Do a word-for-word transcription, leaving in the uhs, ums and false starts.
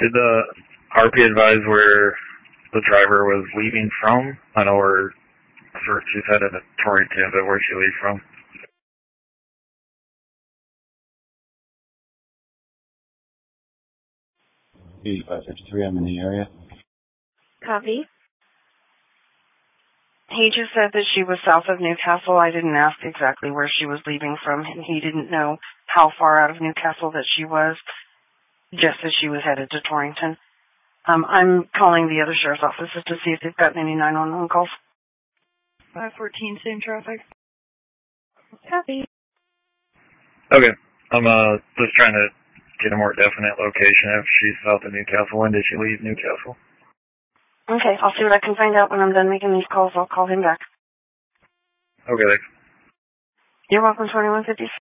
Did the R P advise where the driver was leaving from? I know where she's headed to Torrington, but where'd she leave from? eighty-five fifty-three, I'm in the area. Copy. He just said that she was south of Newcastle. I didn't ask exactly where she was leaving from, and he didn't know how far out of Newcastle that she was, just as she was headed to Torrington. Um, I'm calling the other sheriff's offices to see if they've gotten any nine one one calls. five fourteen, same traffic. Copy. Okay. I'm uh just trying to get a more definite location if she's south of Newcastle. When did she leave Newcastle? Okay, I'll see what I can find out when I'm done making these calls. I'll call him back. Okay, thanks. You're welcome, twenty-one fifty.